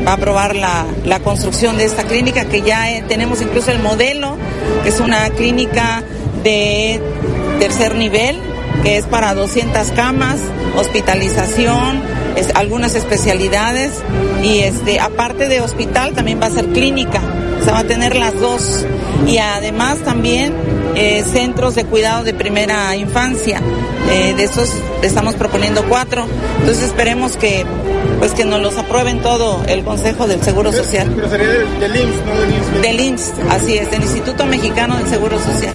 la construcción de esta clínica, que ya tenemos incluso el modelo, que es una clínica de tercer nivel, que es para 200 camas, hospitalización, algunas especialidades, y aparte de hospital también va a ser clínica, o sea, va a tener las dos, y además también centros de cuidado de primera infancia, de esos estamos proponiendo 4, entonces esperemos que nos los aprueben todo el Consejo del Seguro Social. Pero sería del IMSS, no del IMSS. Del IMSS, así es, del Instituto Mexicano del Seguro Social.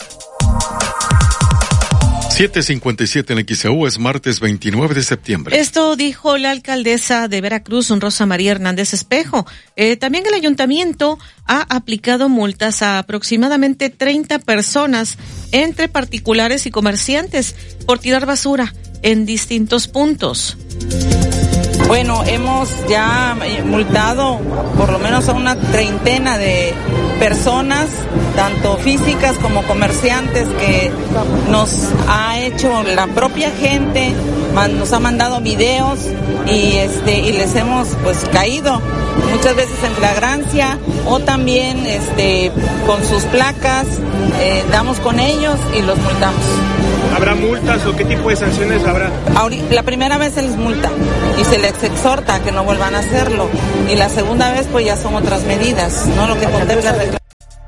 7:57 en XEU. Es martes 29 de septiembre. Esto dijo la alcaldesa de Veracruz, Rosa María Hernández Espejo. También el ayuntamiento ha aplicado multas a aproximadamente 30 personas, entre particulares y comerciantes, por tirar basura en distintos puntos. Bueno, hemos ya multado por lo menos a una treintena de personas, tanto físicas como comerciantes, que nos ha hecho la propia gente, nos ha mandado videos y les hemos pues caído muchas veces en flagrancia o también con sus placas, damos con ellos y los multamos. ¿Habrá multas o qué tipo de sanciones habrá? La primera vez se les multa y se les exhorta a que no vuelvan a hacerlo, y la segunda vez pues ya son otras medidas, ¿no? Lo que contempla el reglamento.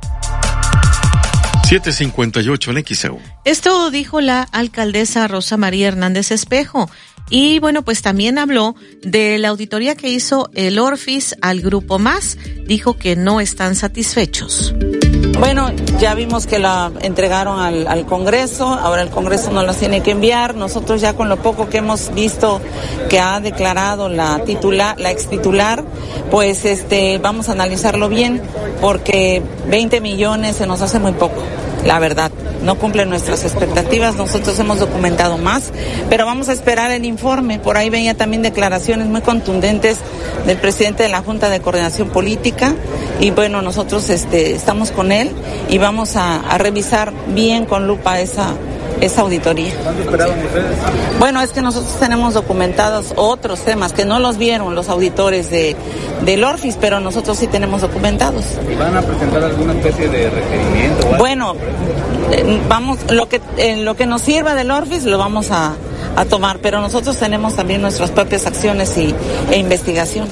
7:58 en XEU. Esto dijo la alcaldesa Rosa María Hernández Espejo. Y bueno, pues también habló de la auditoría que hizo el Orfis al Grupo Más. Dijo que no están satisfechos. Bueno, ya vimos que la entregaron al Congreso, ahora el Congreso nos las tiene que enviar. Nosotros ya con lo poco que hemos visto que ha declarado la ex titular, pues vamos a analizarlo bien, porque 20 millones se nos hace muy poco. La verdad, no cumplen nuestras expectativas, nosotros hemos documentado más, pero vamos a esperar el informe. Por ahí venía también declaraciones muy contundentes del presidente de la Junta de Coordinación Política, y bueno, nosotros estamos con él y vamos a revisar bien con lupa esa auditoría. ¿Cuánto esperaban ustedes? Bueno, es que nosotros tenemos documentados otros temas que no los vieron los auditores del Orfis, pero nosotros sí tenemos documentados. ¿Y van a presentar alguna especie de requerimiento? Bueno, vamos, lo que nos sirva del Orfis lo vamos a tomar, pero nosotros tenemos también nuestras propias acciones e investigación.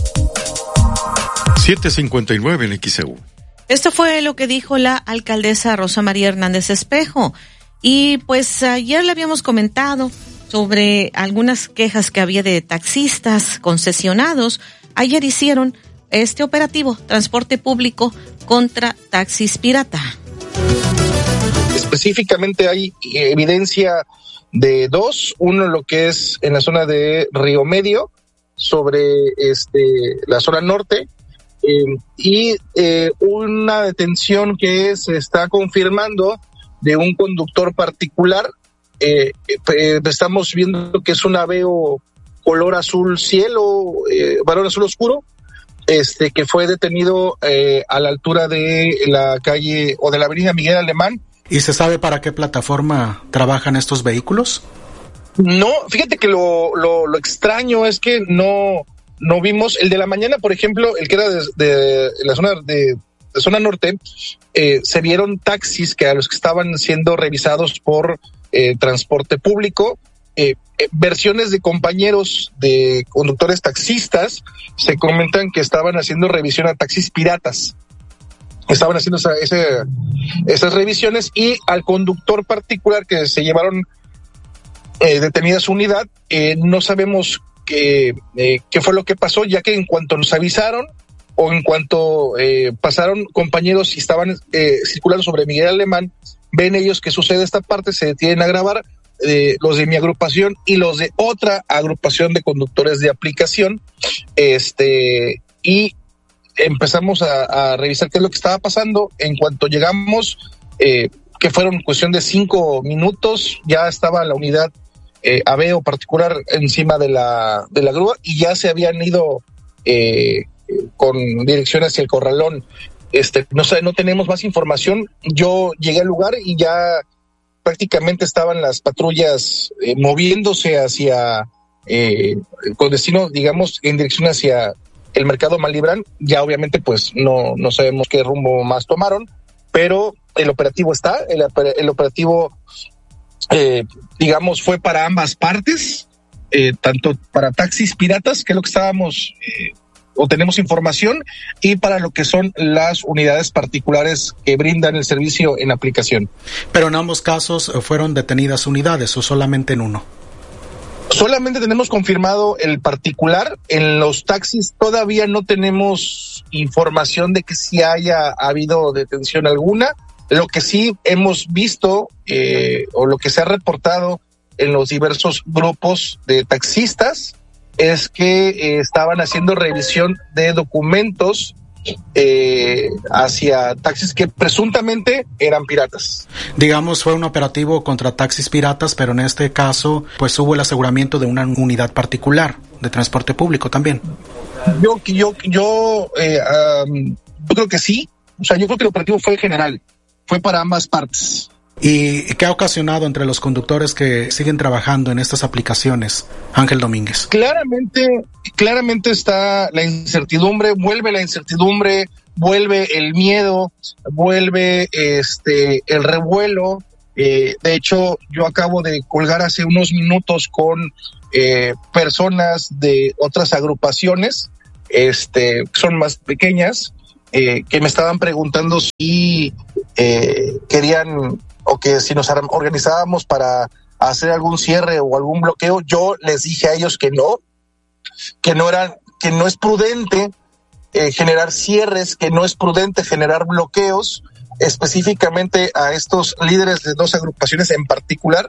7:59 en XEU. Esto fue lo que dijo la alcaldesa Rosa María Hernández Espejo. Y pues ayer le habíamos comentado sobre algunas quejas que había de taxistas concesionados. Ayer hicieron este operativo, transporte público contra taxis pirata. Específicamente hay evidencia de dos, uno lo que es en la zona de Río Medio, sobre la zona norte, y una detención que se está confirmando de un conductor particular. Estamos viendo que es un Aveo color azul cielo, varón azul oscuro, que fue detenido a la altura de la calle o de la avenida Miguel Alemán. ¿Y se sabe para qué plataforma trabajan estos vehículos? No, fíjate que lo extraño es que no vimos el de la mañana, por ejemplo, el que era de la zona de zona norte. Se vieron taxis que a los que estaban siendo revisados por transporte público, versiones de compañeros de conductores taxistas se comentan que estaban haciendo revisión a taxis piratas. Estaban haciendo esas revisiones, y al conductor particular que se llevaron detenida su unidad, no sabemos qué fue lo que pasó, ya que en cuanto nos avisaron o en cuanto pasaron compañeros y estaban circulando sobre Miguel Alemán, ven ellos que sucede esta parte, se detienen a grabar, los de mi agrupación y los de otra agrupación de conductores de aplicación, y empezamos a revisar qué es lo que estaba pasando. En cuanto llegamos, que fueron cuestión de 5 minutos, ya estaba la unidad Aveo particular encima de la grúa, y ya se habían ido con dirección hacia el Corralón. No tenemos más información. Yo llegué al lugar y ya prácticamente estaban las patrullas moviéndose hacia con destino, digamos, en dirección hacia el mercado Malibrán. Ya obviamente pues no sabemos qué rumbo más tomaron, pero el operativo está, el operativo digamos fue para ambas partes, tanto para taxis piratas, que es lo que estábamos o tenemos información, y para lo que son las unidades particulares que brindan el servicio en aplicación. Pero en ambos casos fueron detenidas unidades, o solamente en uno. Solamente tenemos confirmado el particular. En los taxis todavía no tenemos información de que sí haya habido detención alguna. Lo que sí hemos visto o lo que se ha reportado en los diversos grupos de taxistas es que estaban haciendo revisión de documentos hacia taxis que presuntamente eran piratas. Digamos, fue un operativo contra taxis piratas, pero en este caso pues hubo el aseguramiento de una unidad particular de transporte público también. Yo creo que sí. O sea, yo creo que el operativo fue general, fue para ambas partes. ¿Y qué ha ocasionado entre los conductores que siguen trabajando en estas aplicaciones, Ángel Domínguez? Claramente está la incertidumbre, vuelve el miedo, vuelve el revuelo. De hecho, yo acabo de colgar hace unos minutos con personas de otras agrupaciones, que son más pequeñas, que me estaban preguntando si querían o que si nos organizábamos para hacer algún cierre o algún bloqueo. Yo les dije a ellos que no es prudente generar cierres, que no es prudente generar bloqueos, específicamente a estos líderes de dos agrupaciones en particular,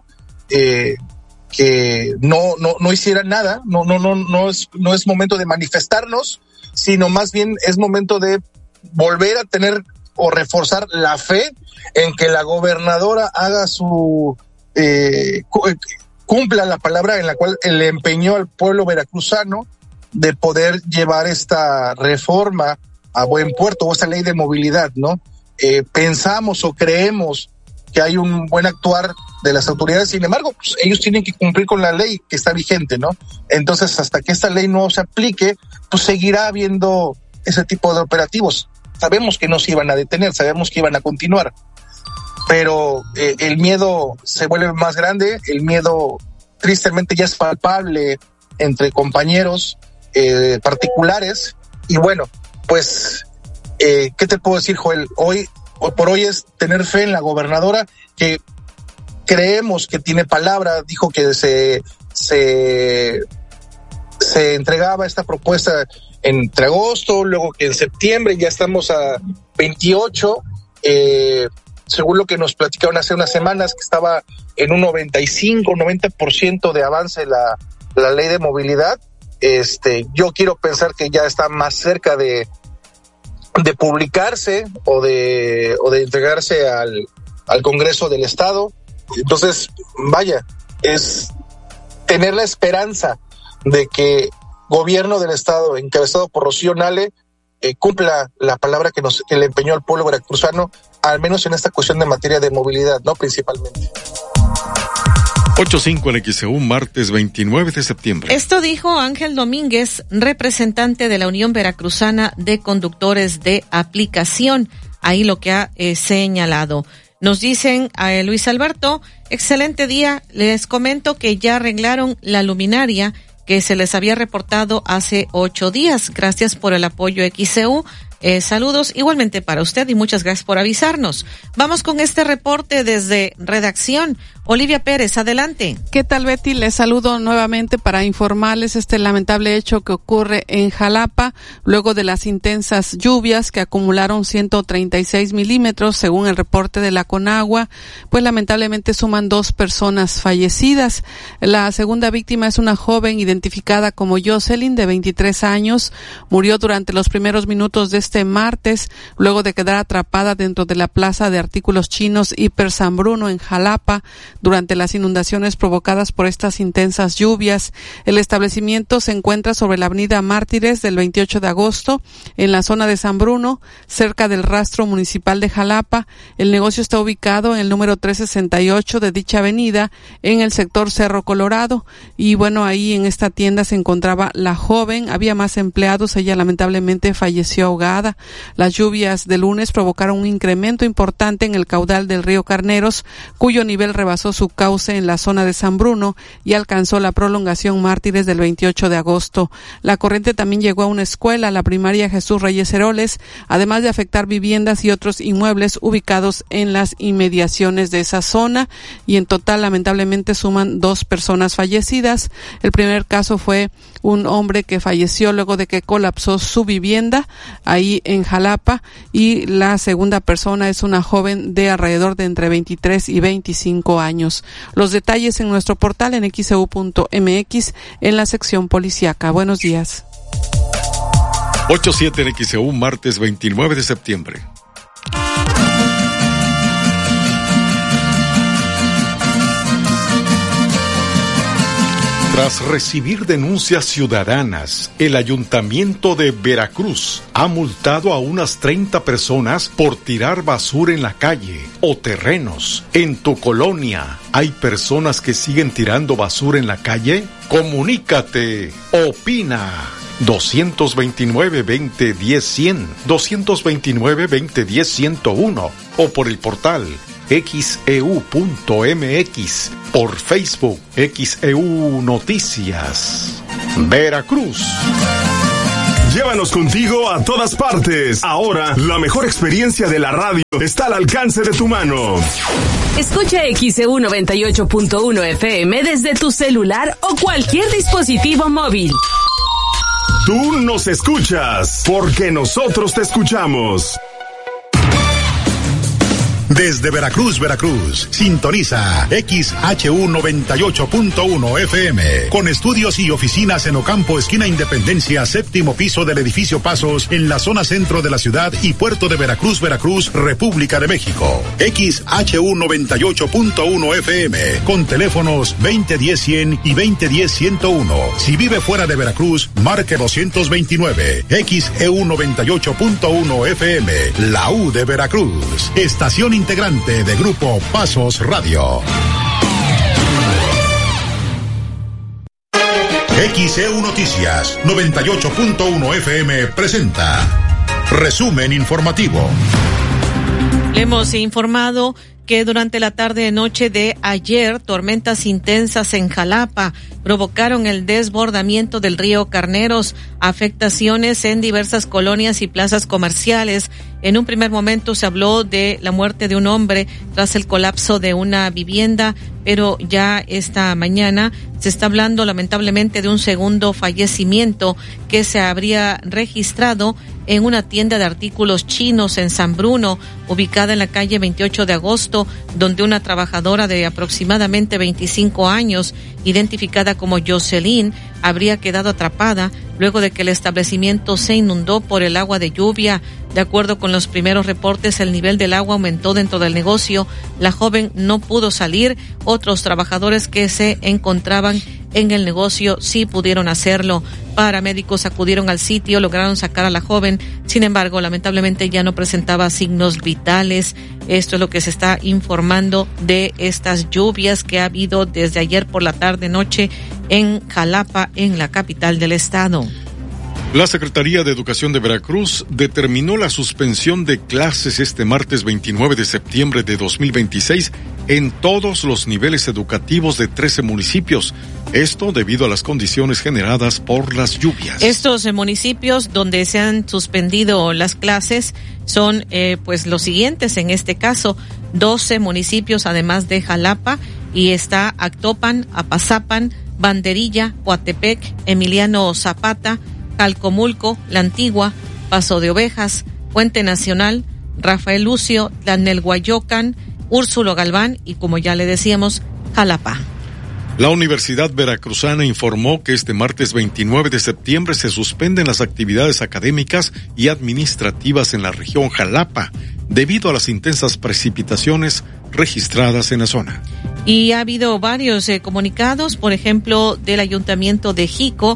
que no hicieran nada. No es momento de manifestarnos, sino más bien es momento de volver a tener o reforzar la fe en que la gobernadora haga cumpla la palabra en la cual le empeñó al pueblo veracruzano de poder llevar esta reforma a buen puerto, o esta ley de movilidad, ¿no? Pensamos o creemos que hay un buen actuar de las autoridades, sin embargo, pues, ellos tienen que cumplir con la ley que está vigente, ¿no? Entonces, hasta que esta ley no se aplique, pues seguirá habiendo ese tipo de operativos. Sabemos que no se iban a detener, sabemos que iban a continuar, pero el miedo se vuelve más grande, el miedo tristemente ya es palpable entre compañeros particulares, y bueno, pues, ¿qué te puedo decir, Joel? Hoy por hoy es tener fe en la gobernadora, que creemos que tiene palabra. Dijo que se entregaba esta propuesta entre agosto, luego que en septiembre, ya estamos a 28, según lo que nos platicaron hace unas semanas, que estaba en un 90% de avance la ley de movilidad. Yo quiero pensar que ya está más cerca de publicarse o de entregarse al Congreso del Estado. Entonces, vaya, es tener la esperanza de que gobierno del Estado, encabezado por Rocío Nale, cumpla la palabra que le empeñó al pueblo veracruzano, al menos en esta cuestión de materia de movilidad, ¿no? Principalmente. 8:05 en XEU, martes 29 de septiembre. Esto dijo Ángel Domínguez, representante de la Unión Veracruzana de Conductores de Aplicación. Ahí lo que ha señalado. Nos dicen a Luis Alberto, excelente día, les comento que ya arreglaron la luminaria que se les había reportado hace 8 días. Gracias por el apoyo, XEU. Saludos igualmente para usted y muchas gracias por avisarnos. Vamos con este reporte desde redacción. Olivia Pérez, adelante. ¿Qué tal, Betty? Les saludo nuevamente para informarles este lamentable hecho que ocurre en Jalapa luego de las intensas lluvias que acumularon 136 milímetros según el reporte de la Conagua. Pues lamentablemente suman 2 personas fallecidas. La segunda víctima es una joven identificada como Jocelyn, de 23 años. Murió durante los primeros minutos de este martes luego de quedar atrapada dentro de la plaza de artículos chinos Hiper San Bruno en Jalapa durante las inundaciones provocadas por estas intensas lluvias. El establecimiento se encuentra sobre la avenida Mártires del 28 de agosto, en la zona de San Bruno, cerca del rastro municipal de Jalapa. El negocio está ubicado en el número 368 de dicha avenida, en el sector Cerro Colorado. Y bueno, ahí en esta tienda se encontraba la joven, había más empleados, ella lamentablemente falleció ahogada. Las lluvias de lunes provocaron un incremento importante en el caudal del río Carneros, cuyo nivel rebasó su cauce en la zona de San Bruno y alcanzó la prolongación Mártires del 28 de agosto. La corriente también llegó a una escuela, la primaria Jesús Reyes Heroles, además de afectar viviendas y otros inmuebles ubicados en las inmediaciones de esa zona, y en total lamentablemente suman 2 personas fallecidas. El primer caso fue un hombre que falleció luego de que colapsó su vivienda ahí en Jalapa, y la segunda persona es una joven de alrededor de entre 23 y 25 años. Los detalles en nuestro portal en xeu.mx en la sección policíaca. Buenos días. 8:07 en XEU, martes 29 de septiembre. Tras recibir denuncias ciudadanas, el Ayuntamiento de Veracruz ha multado a unas 30 personas por tirar basura en la calle o terrenos. ¿En tu colonia hay personas que siguen tirando basura en la calle? Comunícate, opina. 229-2010-100, 229-2010-101 o por el portal xeu.mx, por Facebook XEU Noticias. Veracruz. Llévanos contigo a todas partes. Ahora, la mejor experiencia de la radio está al alcance de tu mano. Escucha XEU 98.1 FM desde tu celular o cualquier dispositivo móvil. Tú nos escuchas, porque nosotros te escuchamos. Desde Veracruz, Veracruz, sintoniza XHU 98.1 FM, con estudios y oficinas en Ocampo, esquina Independencia, séptimo piso del edificio Pasos, en la zona centro de la ciudad y puerto de Veracruz, Veracruz, República de México. XHU 98.1 FM, con teléfonos 2010-100 y 2010-101. Si vive fuera de Veracruz, marque 229. XEU 98.1 FM, la U de Veracruz, estación integrante de Grupo Pasos Radio. XEU Noticias 98.1 FM presenta resumen informativo. Le hemos informado que durante la tarde-noche de ayer, tormentas intensas en Jalapa provocaron el desbordamiento del río Carneros, afectaciones en diversas colonias y plazas comerciales. En un primer momento se habló de la muerte de un hombre tras el colapso de una vivienda, pero ya esta mañana se está hablando lamentablemente de un segundo fallecimiento que se habría registrado en una tienda de artículos chinos en San Bruno, ubicada en la calle 28 de agosto, donde una trabajadora de aproximadamente 25 años, identificada como Jocelyn, habría quedado atrapada luego de que el establecimiento se inundó por el agua de lluvia. De acuerdo con los primeros reportes, el nivel del agua aumentó dentro del negocio. La joven no pudo salir. Otros trabajadores que se encontraban en el negocio sí pudieron hacerlo. Paramédicos acudieron al sitio, lograron sacar a la joven. Sin embargo, lamentablemente ya no presentaba signos vitales. Esto es lo que se está informando de estas lluvias que ha habido desde ayer por la tarde-noche en Jalapa, en la capital del estado. La Secretaría de Educación de Veracruz determinó la suspensión de clases este martes 29 de septiembre de 2026 en todos los niveles educativos de 13 municipios. Esto debido a las condiciones generadas por las lluvias. Estos municipios donde se han suspendido las clases son pues los siguientes, en este caso 12 municipios además de Jalapa, y está Actopan, Apazapan, Banderilla, Coatepec, Emiliano Zapata, Calcomulco, La Antigua, Paso de Ovejas, Puente Nacional, Rafael Lucio, Tlalnelhuayocan, Úrsulo Galván y, como ya le decíamos, Jalapa. La Universidad Veracruzana informó que este martes 29 de septiembre se suspenden las actividades académicas y administrativas en la región Jalapa debido a las intensas precipitaciones registradas en la zona. Y ha habido varios comunicados, por ejemplo, del Ayuntamiento de Jico,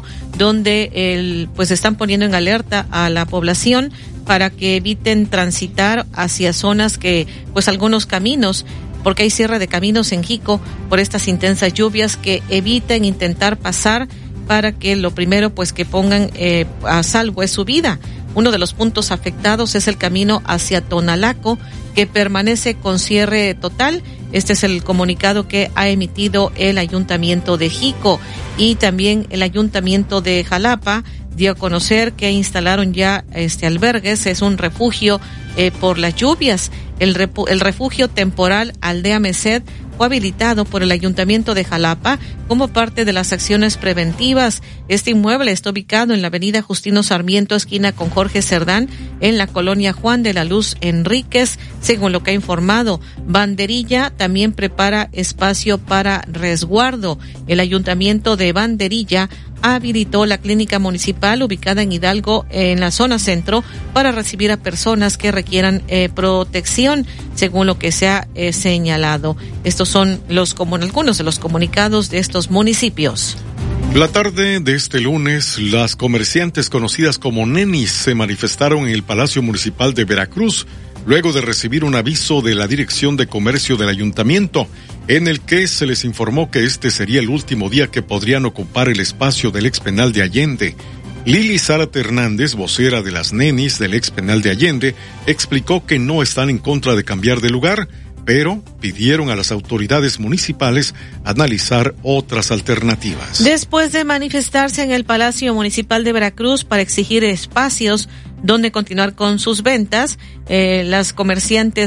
donde pues están poniendo en alerta a la población para que eviten transitar hacia zonas que, pues algunos caminos, porque hay cierre de caminos en Jico por estas intensas lluvias, que eviten intentar pasar para que lo primero pues que pongan a salvo es su vida. Uno de los puntos afectados es el camino hacia Tonalaco, que permanece con cierre total. Este es el comunicado que ha emitido el Ayuntamiento de Jico, y también el Ayuntamiento de Jalapa dio a conocer que instalaron ya albergues. Es un refugio por las lluvias. El refugio temporal Aldea Merced fue habilitado por el Ayuntamiento de Jalapa como parte de las acciones preventivas. Este inmueble está ubicado en la avenida Justino Sarmiento, esquina con Jorge Cerdán, en la colonia Juan de la Luz Enríquez, según lo que ha informado. Banderilla también prepara espacio para resguardo. El Ayuntamiento de Banderilla habilitó la clínica municipal ubicada en Hidalgo, en la zona centro, para recibir a personas que requieran protección, según lo que se ha señalado. Estos son algunos de los comunicados de estos municipios. La tarde de este lunes, las comerciantes conocidas como nenis se manifestaron en el Palacio Municipal de Veracruz luego de recibir un aviso de la Dirección de Comercio del Ayuntamiento, en el que se les informó que este sería el último día que podrían ocupar el espacio del expenal de Allende. Lili Zárate Hernández, vocera de las nenis del expenal de Allende, explicó que no están en contra de cambiar de lugar, pero pidieron a las autoridades municipales analizar otras alternativas. Después de manifestarse en el Palacio Municipal de Veracruz para exigir espacios donde continuar con sus ventas, las comerciantes